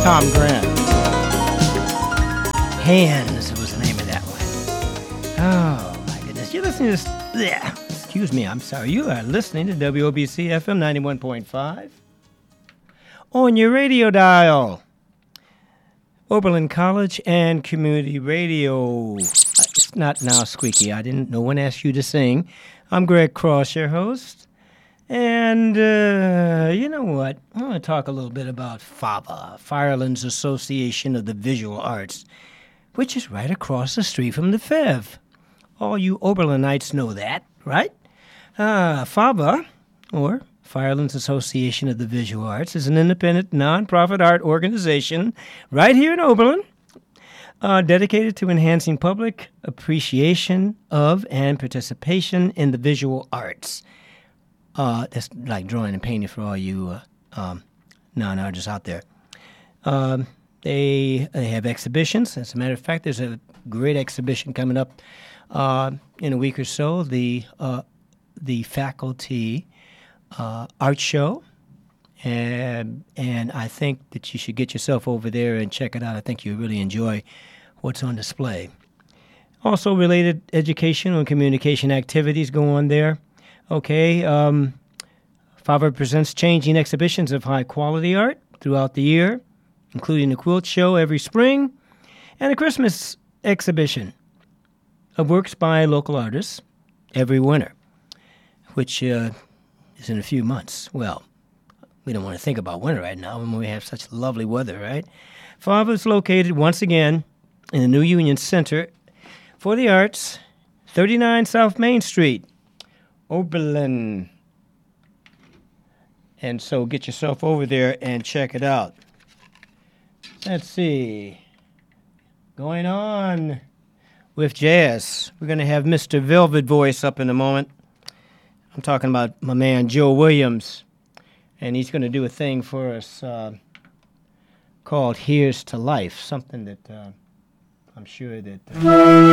Tom Grant. Hands was the name of that one. Oh, my goodness. You're listening to this. Yeah, excuse me, I'm sorry. You are listening to WOBC FM 91.5 on your radio dial. Oberlin College and Community Radio. It's not now squeaky. No one asked you to sing. I'm Greg Cross, your host. And you know what? I want to talk a little bit about FAVA, Firelands Association of the Visual Arts, which is right across the street from the FEV. All you Oberlinites know that, right? FAVA, or Firelands Association of the Visual Arts, is an independent, non-profit art organization right here in Oberlin, dedicated to enhancing public appreciation of and participation in the visual arts. That's like drawing and painting for all you non-artists out there. They have exhibitions. As a matter of fact, there's a great exhibition coming up in a week or so. The faculty art show, and I think that you should get yourself over there and check it out. I think you'll really enjoy what's on display. Also, related education and communication activities go on there. Okay, FAVA presents changing exhibitions of high-quality art throughout the year, including a quilt show every spring and a Christmas exhibition of works by local artists every winter, which is in a few months. Well, we don't want to think about winter right now when we have such lovely weather, right? FAVA is located, once again, in the New Union Center for the Arts, 39 South Main Street, Oberlin. And so get yourself over there and check it out. Let's see. Going on with jazz. We're going to have Mr. Velvet Voice up in a moment. I'm talking about my man Joe Williams. And he's going to do a thing for us called Here's to Life. Something that I'm sure that...